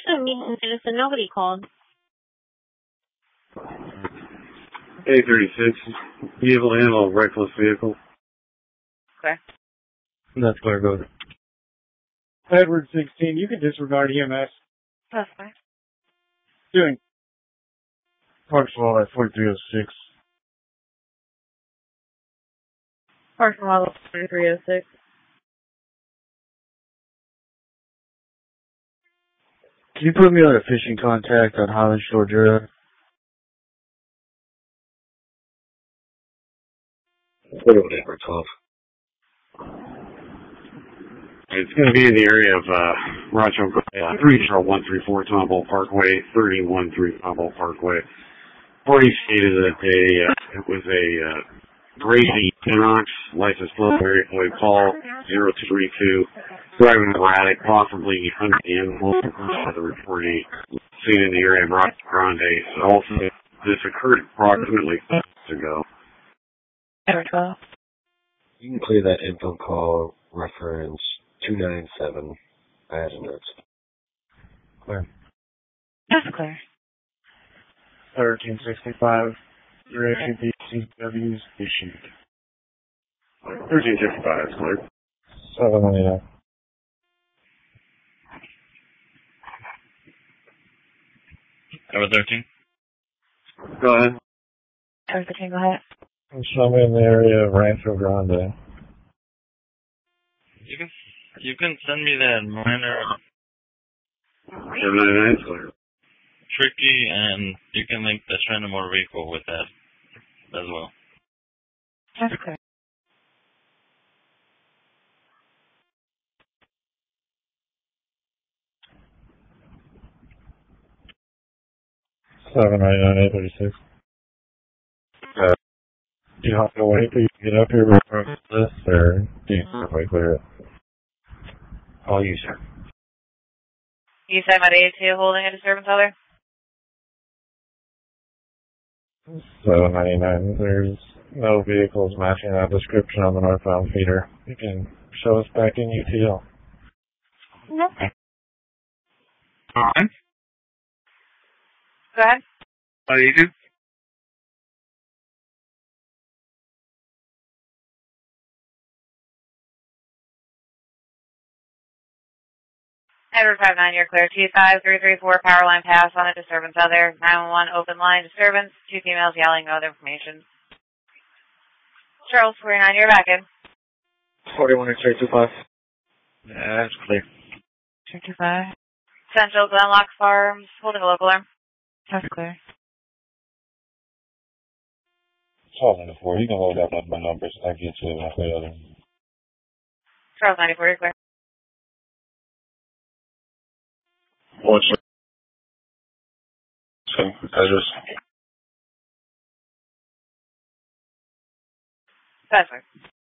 Citizen, nobody called. A36, be able to handle a reckless vehicle. Okay. That's clear, go. Edward 16, you can disregard EMS. That's fine. Doing. Parks Law at 4306. Park model 3306. Can you put me on a fishing contact on Highland Shore Drive? Whatever, 12. It's going to be in the area of Rochelle, 30134 Tomball Parkway, 313 Tomball Parkway. Party stated that it was a Gracie Inox, license plate area code call 0232, driving erratic, possibly under the influence of the reportee seen in the area of Rock Grande. Also, this occurred approximately 5 minutes ago. Edward 12. You can clear that info call reference 297. I had a note. Clear. That's clear. 1365. Direction DCW's issued. 1365 is clear. 7 Number 13. Go ahead. Edward 13, go ahead. Show me in the area of Rancho Grande. You can send me that minor 799 is clear. tricky, and you can link the Shannon motor vehicle with that as well. That's clear. $799.836. Do you have to wait till you get up here before this, or do you quite clear it? All you, sir. You said about A2 holding a disturbance other? $799. There's no vehicles matching that description on the northbound feeder. You can show us back in UTL. No. Alright. Go ahead. What do you do? Edward 59, you're clear. T5334, power line pass on a disturbance other. 911, open line disturbance. 2 females yelling, no other information. Charles 49, you're back in. 41 325. Yeah, that's clear. 225. Central Glenlock Farms, holding a local arm. That's clear. 1294, you can load up on my numbers. I get you the other. Charles 94, you're clear. What's so, address? That's clear.